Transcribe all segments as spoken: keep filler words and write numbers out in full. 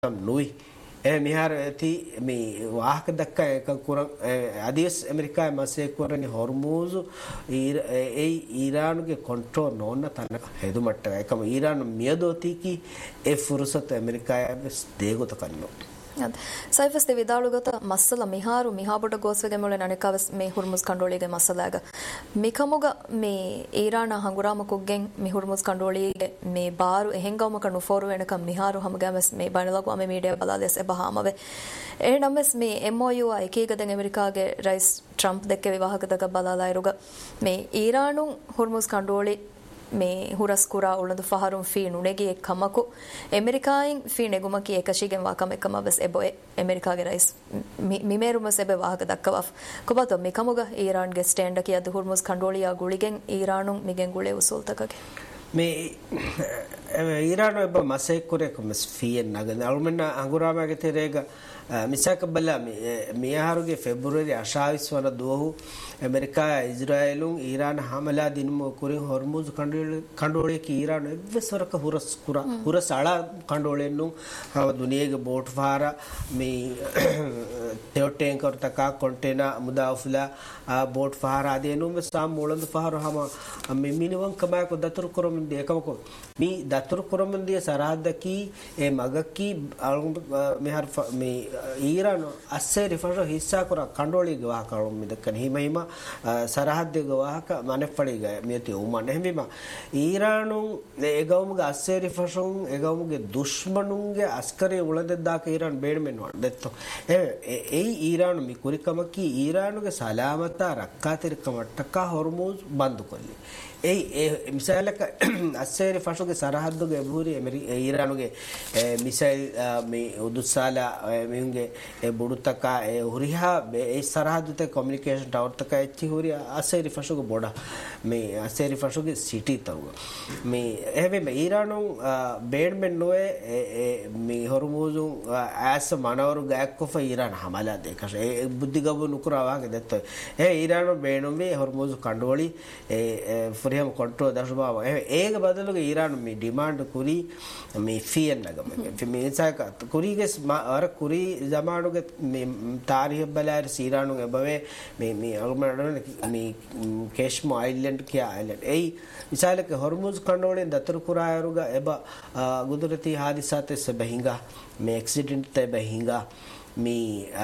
nui e mihar ti mi wahak dakka ekan kuran adis amerika mase kurani hormuz e iran ge control nonna tan hedumatta ekam iran miyadoti ki e fursat amerika degota kanno ಸೈಫಸ್ ದೆ ವಿದಾಳುಗತ ಮಸಲ ಮಿಹಾರು ಮಿಹಾಬುಡ ಗೋಸ್ವೆಗೆ ಮೊಳೆ ನನೆಕಾವಸ್ ಮೇ ಹುರ್ಮುಸ್ ಕಂಡೋಳಿಗೆ ಮಸಲಾಗ ಮಿಕಮುಗ ಮೇ ಈರಾನ ಹಂಗುರಾಮ ಕುಗ್ಗೆಂ ಮಿ ಹುರ್ಮುಸ್ ಕಂಡೋಳಿಗೆ ಮೇ ಬಾರು ಎಹೆಂಗವಮ ಕಣ್ಣು four ಎನಕ ಮಿಹಾರು ಹಮಗಮಸ್ May ಬಣಲಗು Ame media ಬಲಾಲೆಸ್ ಎಬಹಾಮವೆ A ನಮ್ಮಸ್ May MoU ಐಕೀಗದೆಂ ಅಮೆರಿಕಾಗೆ rice Trump ದೆಕ್ಕೆ ವಿವಾಹಕದಗ ಬಲಾಲೈರುಗ May ಈರಾನು ಹುರ್ಮುಸ್ ಕಂಡೋಳಿ මේ හුරස් කුරා උළඳු ෆහරුම් fee නුනෙගි එක්කමකු ඇමරිකායින් fee නෙගුමකි එකශිගෙන් වාකම එක්කමබස් එබො ඇමරිකාගේ rice මිමේරුමස් එබෙ වාහක දක්කවෆ කොබත මිකමුග ඊරාන්ගේ stand කියද හුර්මුස් කණ්ඩෝලියා ගුලිගෙන් ඊරානුන් මිගෙන් ගුලේ උසුල්තකගේ මේ ඊරානු එබ මසෙක් කුරේ commerce fee නගන අල්මන්න අඟුරාමගේ තෙරේග මිසක බලා මියාරුගේ February අශාවිස් වන දුවහු America ඉස්රායලුන් ඊරාන හමලා දිනුම කුරින් හොර්මුස් කණ්ඩෝලේ කී ඊරාන එවසරක හුරස් කුරා හුරස් අලා කණ්ඩෝලෙන්නු හව දුනියගේ boat ෆාර මේ තෙොටෙන් කරතක කොන්ටේනර් මුදාෆුලා boat ෆාර ආදීනු මේ සාම් මොළඳ ෆාර හම මේ මිනිවන් කමයක දතුරු කරොම් දෙකමකො මේ දතුරු කරොම් දිය සරහද්දකී ඒ මගකී මෙහර මේ ඊරාන අස්සේ රිෆර හිස්සා කර කණ්ඩෝලි ගවා කරුම් මිදකන හිමහිම සරහද්ද ගවාහක මනෙප්පඩි මියති උමන හැමිම ඊරානු ඒගවමුගේ අස්සේ රිෆරුන් ඒගවමුගේ දුෂ්මනුන්ගේ අස්කරේ උලදෙද්දාක ඊරාන් බේඩමෙන් වඩෙත්තෝ ඒ ඊරානු මි කුරිකමකී ඊරානුගේ සලාමතා රක්කාතිරකමට්ටකා හොර්මුස් බන්දු කොල්ලි ඒ ඒ මිසයිලක අස්සේරි ෆෂුගේ සරහද්දුගේ එබුරි ඊරානුගේ මිසයිල් මේ උදුස්සාලා මෙහුගේ ඒ බුඩුතක ඒ හුරිහා ඒ සරහද්දුත කමියුනිකේෂන් ටවර් තක එච්චි හුරි අස්සේරි ෆෂුගේ බොඩ මේ අස්සේරි ෆෂුගේ සිටි තව මේ එහෙම ඊරානු බේඩ්මෙන් නොවේ මේ හොර්මුසුන් ඇස් මනවරු ගෑක් කොෆ ඊරාන හමලා දෙකෂ ඒ බුද්ධිගබු නුකරා වාගේ දෙත්ත ඒ ඊරානු බේනුමේ හොර්මුසු කණ්ඩෝලි ඒ हम कंट्रोल दर्शबाव एक बदल ईरान में डिमांड कुरी में फीन नगम में ऐसा कुरी के और कुरी जमानो के तारीख बलार ईरान के बवे में में में केशमो आइलैंड क्या आइलैंड ए मिसाल के हॉर्मुज कंडोले दतर कुरायरुगा एबा गुदरती हादिसाते से बहिंगा में एक्सीडेंट ते बहिंगा मी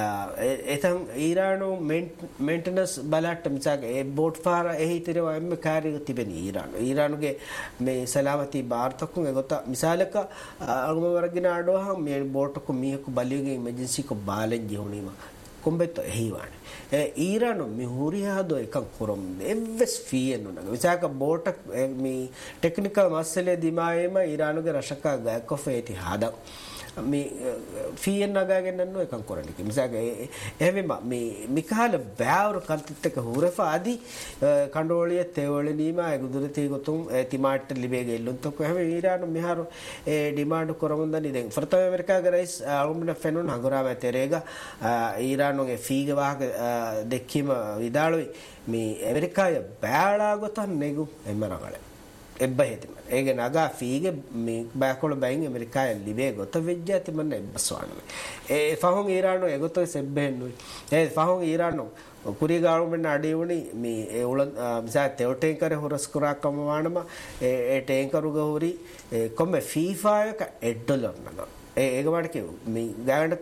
एतन ईरानो मेंटेनेंस बलाट मिसाग ए बोट फार एही तिरे एम कार्य तिबेनी ईरान ईरानुगे मे सलामती बार तकु एगोता मिसालक अगम वर्गिना आडो हम मे बोट को मी को बलिगे इमरजेंसी को बालें जेहुनीमा कुंबेत एही वाणे ए ईरानो मी हुरिया दो एकं कुरम एवस फीएनु नग मिसाक बोट मी टेक्निकल मसले दिमाएमा ईरानुगे रशका गायकोफेति हादा මේ ෆීඑන් නගාගෙන නන්නෝ එකන් කරන්නේ මිසගේ එහෙම මේ මිකාල බෑවර කන්තිත්තක හුරෆ ආදි කණ්ඩෝලිය තේවලනීම ගුදුරතී ගොතුම් තිමාට්ට ලිබේගේ ඉල්ලුන්තක එහෙම ඊරාන මිහාර ඒ ඩිමාන්ඩ් කරමුන්දනි දැන් ෆර්තව ඇමරිකාගේ රයිස් අලුම්න ෆෙනුන් හංගුරාම තෙරේග ඊරානෝගේ ෆීග වාහක දෙක්කීම විදාලුයි මේ ඇමරිකාය බෑලා ගොතන් නෙගු එමරගල එබ්බ හේතම ඒගේ නගා ෆීගේ මේ බෑකොළ බයින් ඇමරිකාය ලිබේ ගොත වෙජ්ජාති මන්න එබ්බස්වාන ඒ ෆහොන් ඊරානෝ එගොතෝ සෙබ්බෙන්නුයි ඒ ෆහොන් ඊරානෝ කුරිය ගාවර්න්මන්ට් අඩේවුනි මේ ඒ උල මිසා තෙවටෙන් කර හොරස් කරා කමවානම ඒ ඒ ටේන්කරු ගහුරි කොම්ම ෆීෆා එක එක් ඩොලර් නගා ඒක වට කිව් මේ ගානක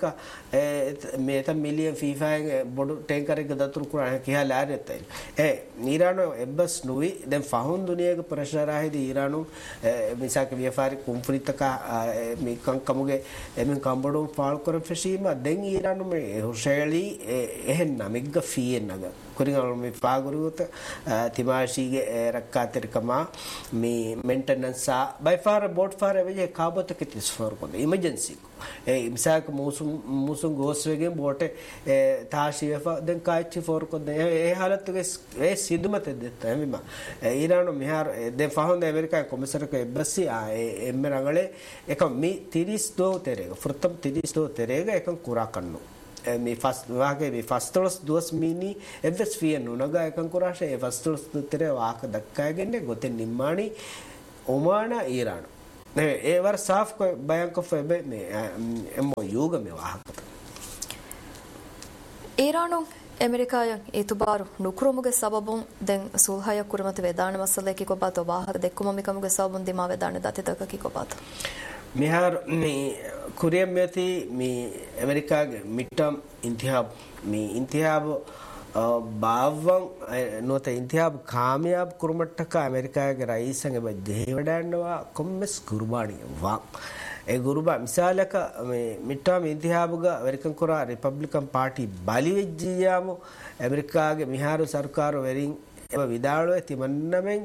මේ තම මිලියන් ෆීෆායෙන් බොඩු ටේන්කර් එක දතුරු කුරා කියලා ආරෙත් ඒ ඊරානෝ එබ්බස් නුවි දැන් ෆහුන් දුනියක ප්‍රෙෂර් ආහිදී ඊරානෝ මිසක ව්‍යාපාරික කුම්ෆරිතක මේ කම්කමුගේ එමින් කම්බඩු ෆාල් කර ෆෙෂීම දැන් ඊරානෝ මේ හොෂේලි එහෙන්න මිග්ග ෆීයෙන් නග කුරිගල් මේ පාගුරුත තිමාෂීගේ රක්කාතිරකම මේ මෙන්ටනන්ස් බයි ෆාර බෝට් ෆාර වෙජේ කාබතක තිස් ෆෝර් කොද ඉමර්ජන්සි ඒ මිසක මුසුම් මුසුම් ගෝස්වෙගෙන් බෝටේ තාෂියෆ දැන් කායිචි ෆෝර් කොද ඒ हालतගේ ඒ සිදුමත දෙත එමිම ඊරානෝ මිහාර දැන් ෆහොන් ඇමරිකා කොමසරක එබ්බසි ආ එම්ම රංගලේ එක මි තිරිස් දෝ තෙරේග ෆෘතම් තිරිස් දෝ තෙරේග එක කුරා කන්නු මේ ෆස් වාගේ මේ ෆස්තොලස් දුවස් මිනි එවස් ෆියන් උනගා එකන් කුරාෂේ ඒ ෆස්තොලස් තෙරේ වාක දක්කාගෙන්නේ ගොතෙන් නිම්මානි ඔමාන ඊරාන ඒ වර සාෆ් කො බයං කො ෆෙබේ මේ එම්මෝ යෝග මේ වාහකත ಈರಾನು ಅಮೆರಿಕಾಯ ಇತುಬಾರು ನುಕ್ರೊಮುಗೆ ಸಬಬುಂ ದೆನ್ ಸುಲ್ಹಾಯ ಕುರಿಮತ ವೇದಾನ ಮಸಲೆಕಿ ಕೊಬಾತ ವಾಹಕ ದೆಕ್ಕುಮಮಿಕಮುಗೆ ಸಬಬುಂ ದಿಮಾ ವೇದಾನ ದತಿತಕಕಿ ಕೊಬಾತ මිහාර මේ කුරියම් මෙති මේ ඇමරිකාගේ මිට්ටම් ඉන්තිහාබ් මේ ඉන්තිහාබ් ಬಾವಂ ನೋತ ಇಂತಿಹಾಬ್ ಕಾಮಯಾಬ್ ಕುರುಮಟ್ಟಕ ಅಮೆರಿಕಾಗೆ ರೈಸಂಗೆ ಬಜ್ಜೇವಡಾಂಡವಾ ಕೊಮ್ಮೆಸ್ ಕುರ್ಬಾಣಿ ವಾ ඒ ගුරුබා මිසාලක මේ මිට්ටාම ඉන්තිහාබුග අමරිකන් කොරා රිපබ්ලිකන් පාටි බලි වෙජ්ජියාමු ඇමරිකාගේ මිහාරු සර්කාරු වෙරින් එව විදාලුවේ තිමන්නමෙන්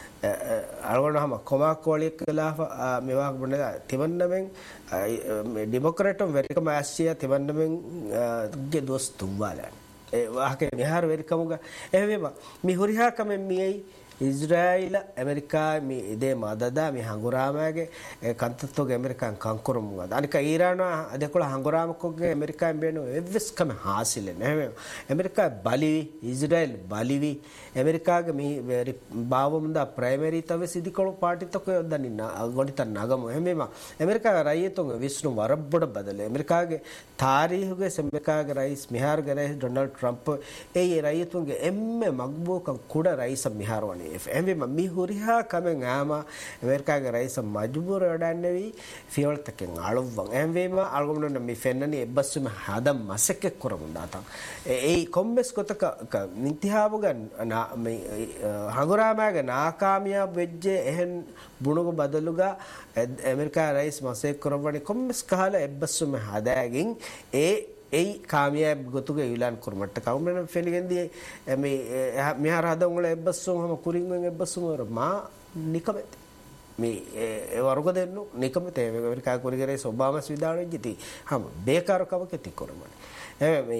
අලගොනහම කොමා කෝලියක් කලා මෙවා බොන්න තිමන්නමෙන් ඩෙමොක්‍රාටම් වෙරිකම ආසියා තිමන්නමෙන් ගේ දොස් තුම්වාලන් ඒ වාහකේ මිහාරු වෙරිකමුග එහෙම මිහුරිහා කමෙන් මියයි ඉස්රායිල ඇමරිකා මේ ඉදේ මදදා මේ හංගුරාමගේ කන්තත්තෝගේ ඇමරිකාන් කංකුරුමුගද අනික ඊරාන අදකොළ හංගුරාමකෝගේ ඇමරිකාන් බේනෝ එවස්කම හාසිල නැහැ ඇමරිකා බලිවි ඉස්රායිල් බලිවි ඇමරිකාගේ මේ බාවමුන්දා ප්‍රයිමරි තව සිදිකොළ පාටිතකෝ දනින්න ගොඩිත නගම හැමෙම ඇමරිකා රයියතුන් විශ්ණු වරබ්බඩ බදල ඇමරිකාගේ තාරීහුගේ ඇමරිකාගේ රයිස් මිහාර්ගේ රයිස් ඩොනල්ඩ් ට්‍රම්ප් ඒ රයියතුන්ගේ එම්මෙ මග්බෝකන් කුඩ රයිස් මිහාරවනි එම්බෙම මිහුරිහා කමෙන් ආම ඇමරිකාගේ රයිස් මජ්බූර වඩන්නවි ෆියල් තකෙන් අලුවන් එම්බෙම අල්ගොමන මි ෆෙන්නනි එබ්බස්සුම හදම් මසෙක් කරමුන් දාතන් ඒ කොම්බස් කොතක නිතිහාබුගන් මේ හංගුරාමගේ නාකාමියා වෙජ්ජේ එහෙන් බුණුග බදලුගා ඇමරිකා රයිස් මසෙක් කරවනි කොම්බස් කහලා එබ්බස්සුම හදාගෙන් ඒ ඒ කාමියා ගොතුගේ ඉලාන් කරමට කවුමන ෆෙලිගෙන්දී මේ මෙහා රහදංගල එබ්බස්සුම හැම කුරින්ගෙන් එබ්බස්සුම මා නිකමෙති මේ ඒ වරුක දෙන්නු නිකමෙතේ ඇමරිකා කුරිගරේ ඔබාමස් විදාලෙ ජිති හැම බේකාරකම කෙති කරමනේ මේ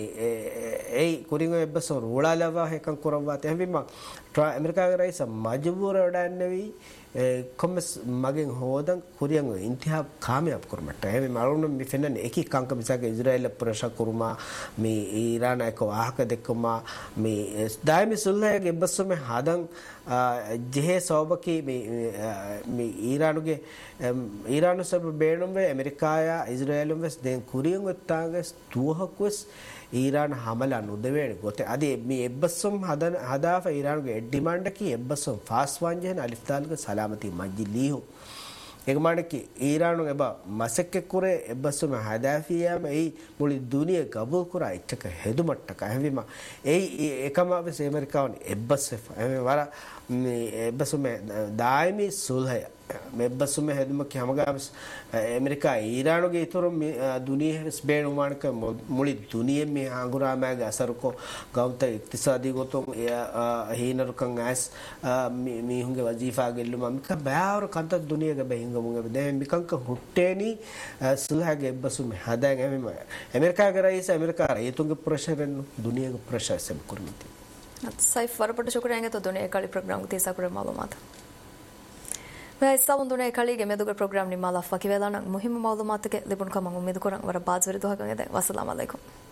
ඒ කුරින්ගෙන් එබ්බස්සුම රෝලාලවා එකන් කරවා තැඹිම ඇමරිකාගේ රයිස මජබූර වඩන්නවි කොම්ස් මගෙන් හොදන් කුරියන් ඉන්තිහාබ් කාමයාබ් කරමට එහෙම මරුණ මි ෆෙන්නන එකි කංක මිසක ඉස්රායෙල් ප්‍රශා කරුමා මේ ඊරාන එක වාහක දෙකමා මේ දායිමි සුල්හයගේ බස්සම හදන් ජෙහෙ සෝබකි මේ මේ ඊරානුගේ ඊරානු සබ බේනුම්වේ ඇමරිකාය ඉස්රායෙලුම් වෙස් දෙන් කුරියන් උත්තාගේ තුහක්වස් ඊරාන හමලා නුදවේන ගොතේ අදී මේ එබ්බසම් හදන හදාෆ ඊරානුගේ ඩිමාන්ඩ් කි එබ්බසම් ෆාස් වංජන අලිෆ්තාල්ගේ සලාමති මජ්ලිහු එකමාණකි ඊරානු එබ මසෙක්ක කුරේ එබ්බසම හදාෆියාම ඒ මුලි දුනිය ගබල් කුරා ඉච්චක හෙදුමට්ටක හැවිම ඒ එකම වෙස් ඇමරිකාවනි එබ්බසෙෆ එමෙ වර මේ එබ්බසම දායිමි සුල්හය මෙබ්බසම හෙදුම කැමගාමස් ඇමරිකා ඊරානුගේ ඉතුරු දුනිය ස්බේන් උමානක මුලි දුනිය මේ හංගුරාමගේ අසරුකෝ ගෞත ඉක්තිසාදී ගොතොම් හීනරුකන් ඇස් මීහුගේ වජීෆා ගෙල්ලුම මික බෑවර කන්ත දුනියගේ බහිංගමුගේ දැන් මිකංක හුට්ටේනි සුල්හගේ එබ්බසම හදාන් එමෙම ඇමරිකාගේ රයිස් ඇමරිකා රයිතුන්ගේ ප්‍රෙෂරෙන් දුනියගේ ප්‍රෙෂර් සම් කුරුමිති सैफ वरपट शुक्रियांगे तो दुनिया कली प्रोग्राम को तीसा करे मालूमात मैं इस सावन दुनिया कली के मेदुगे प्रोग्राम नि माला फकी वेलाना मुहिम मालूमात के लिबुन का मंगु मेदु कोरंग वर बाज वरी दोहा कंगे दे वस्सलाम अलैकुम